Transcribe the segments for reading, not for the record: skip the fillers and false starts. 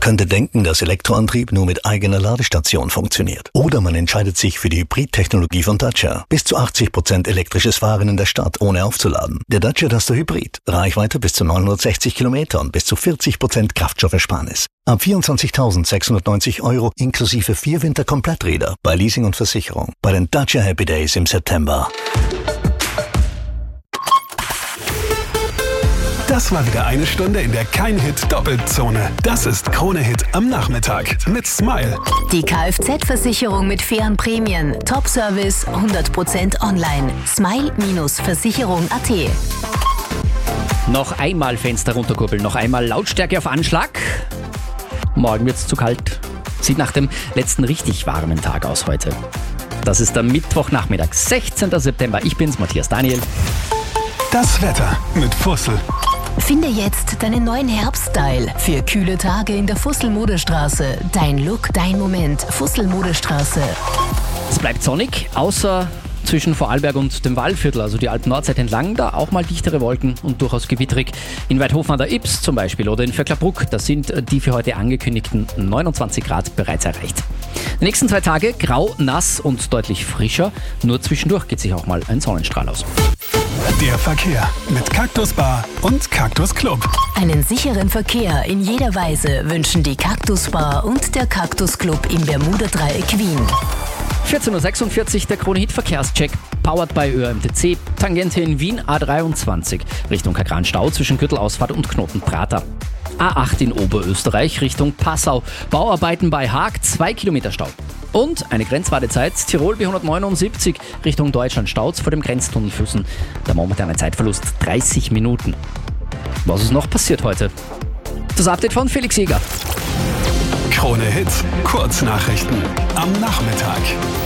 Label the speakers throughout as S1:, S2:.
S1: könnte denken, dass Elektroantrieb nur mit eigener Ladestation funktioniert. Oder man entscheidet sich für die Hybrid-Technologie von Dacia. Bis zu 80% elektrisches Fahren in der Stadt, ohne aufzuladen. Der Dacia Duster Hybrid. Reichweite bis zu 960 Kilometer und bis zu 40% Kraftstoffersparnis. Ab 24.690 € inklusive 4 Winterkompletträder bei Leasing und Versicherung. Bei den Dacia Happy Days im September.
S2: Das war wieder eine Stunde in der Kein-Hit-Doppelzone. Das ist Krone-Hit am Nachmittag mit Smile.
S3: Die Kfz-Versicherung mit fairen Prämien. Top-Service, 100% online. Smile-Versicherung.at.
S4: Noch einmal Fenster runterkurbeln, noch einmal Lautstärke auf Anschlag. Morgen wird's zu kalt. Sieht nach dem letzten richtig warmen Tag aus heute. Das ist der Mittwochnachmittag, 16. September. Ich bin's, Matthias Daniel.
S2: Das Wetter mit Fussel.
S3: Finde jetzt deinen neuen Herbststyle für kühle Tage in der Fussel-Modestraße. Dein Look, dein Moment. Fussel-Modestraße.
S4: Es bleibt sonnig, außer zwischen Vorarlberg und dem Wallviertel, also die Alpen-Nordseite entlang, da auch mal dichtere Wolken und durchaus gewitterig. In Weidhofen an der Ybbs zum Beispiel oder in Vöcklerbruck, da sind die für heute angekündigten 29 Grad bereits erreicht. Die nächsten 2 Tage grau, nass und deutlich frischer, nur zwischendurch geht sich auch mal ein Sonnenstrahl aus.
S2: Der Verkehr mit Cactus Bar und Cactus Club.
S3: Einen sicheren Verkehr in jeder Weise wünschen die Cactus Bar und der Cactus Club im Bermuda-Dreieck Wien.
S4: 14.46 Uhr, der Krone-Hit-Verkehrscheck, powered by ÖMTC, Tangente in Wien, A23, Richtung Kagran-Stau zwischen Gürtelausfahrt und Knoten-Prater. A8 in Oberösterreich, Richtung Passau, Bauarbeiten bei Haag, 2 Kilometer Stau. Und eine Grenzwartezeit, Tirol B179, Richtung Deutschland-Stauz vor dem Grenztunnel Füssen. Der momentane Zeitverlust 30 Minuten. Was ist noch passiert heute? Das Update von Felix Jäger.
S2: Krone Hit, Kurznachrichten am Nachmittag.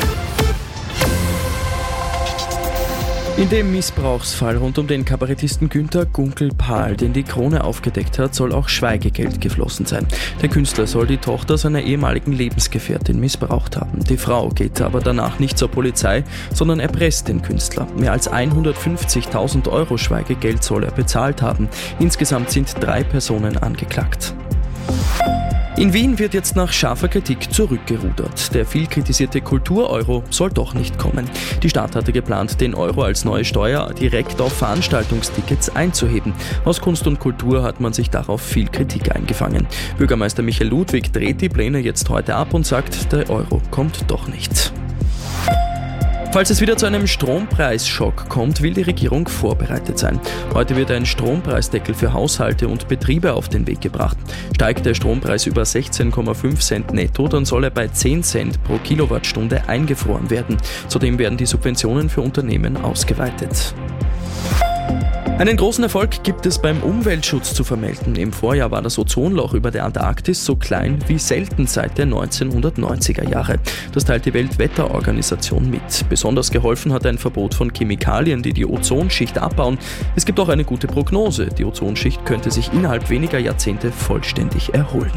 S5: In dem Missbrauchsfall rund um den Kabarettisten Günter Gunkel-Pahl, den die Krone aufgedeckt hat, soll auch Schweigegeld geflossen sein. Der Künstler soll die Tochter seiner ehemaligen Lebensgefährtin missbraucht haben. Die Frau geht aber danach nicht zur Polizei, sondern erpresst den Künstler. Mehr als 150.000 € Schweigegeld soll er bezahlt haben. Insgesamt sind 3 Personen angeklagt. In Wien wird jetzt nach scharfer Kritik zurückgerudert. Der viel kritisierte Kultur-Euro soll doch nicht kommen. Die Stadt hatte geplant, den Euro als neue Steuer direkt auf Veranstaltungstickets einzuheben. Aus Kunst und Kultur hat man sich darauf viel Kritik eingefangen. Bürgermeister Michael Ludwig dreht die Pläne jetzt heute ab und sagt, der Euro kommt doch nicht. Falls es wieder zu einem Strompreisschock kommt, will die Regierung vorbereitet sein. Heute wird ein Strompreisdeckel für Haushalte und Betriebe auf den Weg gebracht. Steigt der Strompreis über 16,5 Cent netto, dann soll er bei 10 Cent pro Kilowattstunde eingefroren werden. Zudem werden die Subventionen für Unternehmen ausgeweitet. Einen großen Erfolg gibt es beim Umweltschutz zu vermelden. Im Vorjahr war das Ozonloch über der Antarktis so klein wie selten seit den 1990er Jahren. Das teilt die Weltwetterorganisation mit. Besonders geholfen hat ein Verbot von Chemikalien, die die Ozonschicht abbauen. Es gibt auch eine gute Prognose. Die Ozonschicht könnte sich innerhalb weniger Jahrzehnte vollständig erholen.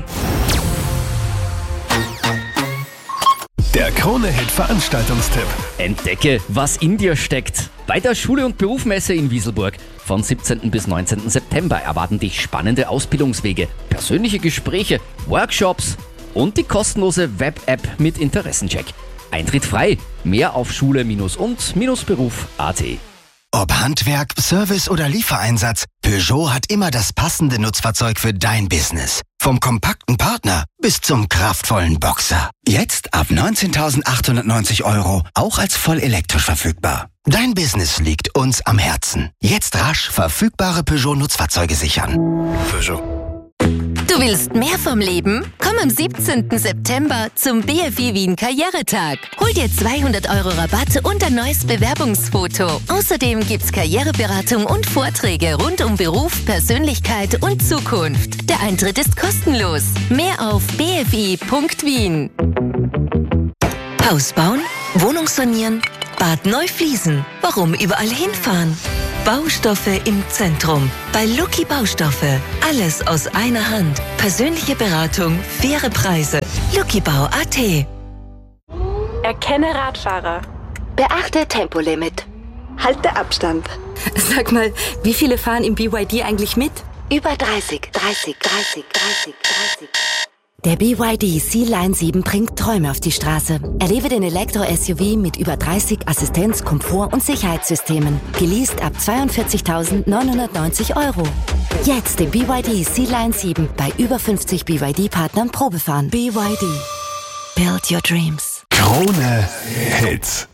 S2: Der Krone-Hit-Veranstaltungstipp.
S4: Entdecke, was in dir steckt. Bei der Schule- und Berufsmesse in Wieselburg von 17. bis 19. September erwarten dich spannende Ausbildungswege, persönliche Gespräche, Workshops und die kostenlose Web-App mit Interessencheck. Eintritt frei. Mehr auf schule-und-beruf.at.
S6: Ob Handwerk, Service oder Liefereinsatz, Peugeot hat immer das passende Nutzfahrzeug für dein Business. Vom kompakten Partner bis zum kraftvollen Boxer. Jetzt ab 19.890 €, auch als voll elektrisch verfügbar. Dein Business liegt uns am Herzen. Jetzt rasch verfügbare Peugeot-Nutzfahrzeuge sichern.
S2: Peugeot.
S3: Du willst mehr vom Leben? Komm am 17. September zum BFI Wien Karrieretag. Hol dir 200 € Rabatt und ein neues Bewerbungsfoto. Außerdem gibt's Karriereberatung und Vorträge rund um Beruf, Persönlichkeit und Zukunft. Der Eintritt ist kostenlos. Mehr auf bfi.wien. Haus bauen? Wohnung sanieren? Bad Neufliesen? Warum überall hinfahren? Baustoffe im Zentrum. Bei Lucky Baustoffe. Alles aus einer Hand. Persönliche Beratung, faire Preise. luckybau.at.
S7: Erkenne Radfahrer.
S3: Beachte Tempolimit.
S7: Halte Abstand.
S8: Sag mal, wie viele fahren im BYD eigentlich mit?
S3: Über 30.
S8: Der BYD Sea-Line 7 bringt Träume auf die Straße. Erlebe den Elektro-SUV mit über 30 Assistenz-, Komfort- und Sicherheitssystemen. Geleast ab 42.990 €. Jetzt den BYD Sea-Line 7 bei über 50 BYD-Partnern Probefahren. BYD. Build your dreams.
S2: Krone Hits.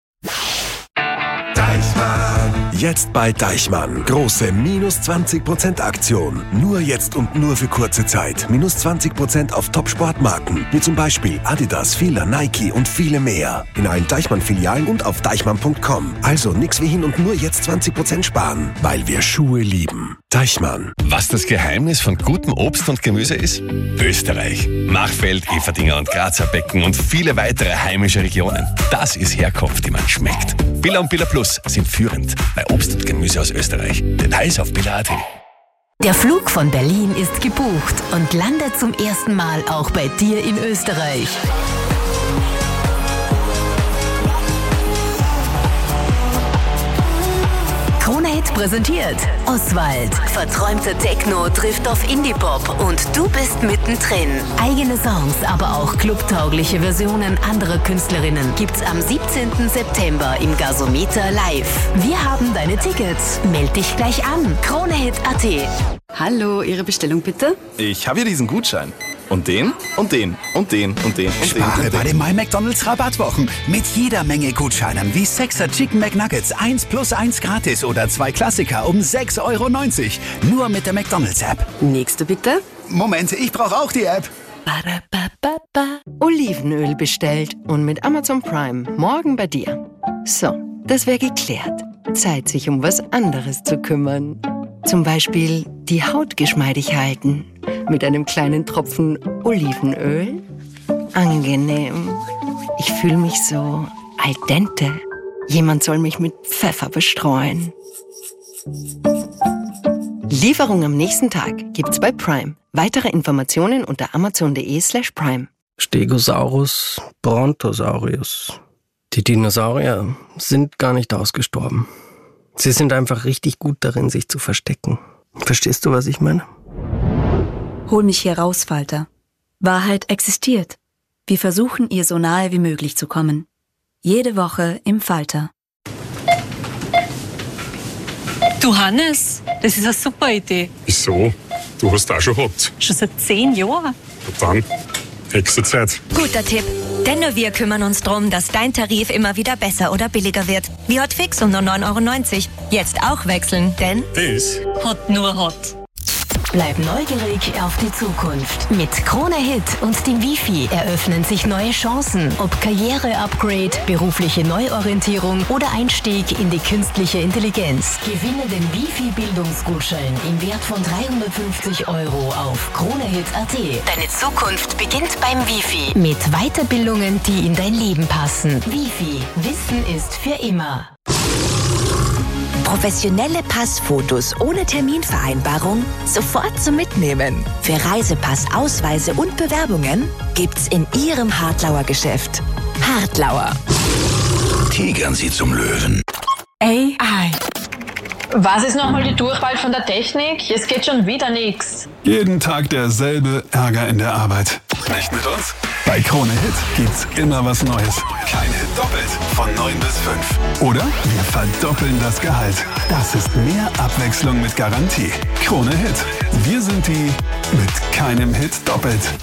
S9: Deichmann. Jetzt bei Deichmann. Große minus 20% Aktion. Nur jetzt und nur für kurze Zeit. Minus 20% auf Top-Sportmarken. Wie zum Beispiel Adidas, Fila, Nike und viele mehr. In allen Deichmann-Filialen und auf deichmann.com. Also nix wie hin und nur jetzt 20% sparen. Weil wir Schuhe lieben. Deichmann.
S10: Was das Geheimnis von gutem Obst und Gemüse ist? Österreich. Machfeld, Eferdingen und Grazer Becken und viele weitere heimische Regionen. Das ist Herkunft, die man schmeckt. Billa und Billa Plus sind führend bei Obst und Gemüse aus Österreich. Details auf billa.at.
S3: Der Flug von Berlin ist gebucht und landet zum ersten Mal auch bei dir in Österreich. Krone Hit präsentiert Oswald. Verträumter Techno trifft auf Indie-Pop und du bist mittendrin. Eigene Songs, aber auch clubtaugliche Versionen anderer Künstlerinnen gibt's am 17. September im Gasometer live. Wir haben deine Tickets. Meld dich gleich an. KroneHit.at.
S11: Hallo, Ihre Bestellung bitte?
S12: Ich habe hier diesen Gutschein. Und den, und den, und den, und den, und
S13: Spare
S12: den.
S13: bei den My McDonald's Rabattwochen. Mit jeder Menge Gutscheinen wie 6er Chicken McNuggets 1+1 gratis oder 2 Klassiker um 6,90 €. Nur mit der McDonald's App.
S11: Nächste bitte?
S13: Moment, ich brauche auch die App.
S14: Olivenöl bestellt und mit Amazon Prime morgen bei dir. So, das wäre geklärt. Zeit, sich um was anderes zu kümmern. Zum Beispiel die Haut geschmeidig halten. Mit einem kleinen Tropfen Olivenöl. Angenehm. Ich fühle mich so al dente. Jemand soll mich mit Pfeffer bestreuen. Lieferung am nächsten Tag gibt's bei Prime. Weitere Informationen unter amazon.de/prime.
S5: Stegosaurus, Brontosaurus. Die Dinosaurier sind gar nicht ausgestorben. Sie sind einfach richtig gut darin, sich zu verstecken. Verstehst du, was ich meine?
S15: Hol mich hier raus, Falter. Wahrheit existiert. Wir versuchen, ihr so nahe wie möglich zu kommen. Jede Woche im Falter.
S16: Du Hannes, das ist eine super Idee.
S17: Wieso? Du hast auch schon gehabt.
S16: Schon seit 10 Jahren.
S17: Und dann, Hexenzeit.
S18: Guter Tipp. Denn nur wir kümmern uns darum, dass dein Tarif immer wieder besser oder billiger wird. Wie Hotfix um nur 9,90 €. Jetzt auch wechseln, denn
S17: das
S16: Hot nur Hot.
S3: Bleib neugierig auf die Zukunft. Mit Krone Hit und dem Wifi eröffnen sich neue Chancen. Ob Karriere-Upgrade, berufliche Neuorientierung oder Einstieg in die künstliche Intelligenz. Gewinne den Wifi-Bildungsgutschein im Wert von 350 € auf KroneHit.at. Deine Zukunft beginnt beim Wifi. Mit Weiterbildungen, die in dein Leben passen. Wifi. Wissen ist für immer. Professionelle Passfotos ohne Terminvereinbarung sofort zum Mitnehmen. Für Reisepass, Ausweise und Bewerbungen gibt's in Ihrem Hartlauer Geschäft. Hartlauer.
S1: Tigern Sie zum Löwen.
S16: AI. Was ist nochmal die Durchwahl von der Technik? Es geht schon wieder nichts.
S2: Jeden Tag derselbe Ärger in der Arbeit. Nicht mit uns? Bei Krone Hit gibt's immer was Neues. Kein Hit doppelt von 9 bis 5. Oder wir verdoppeln das Gehalt. Das ist mehr Abwechslung mit Garantie. Krone Hit. Wir sind die mit keinem Hit doppelt.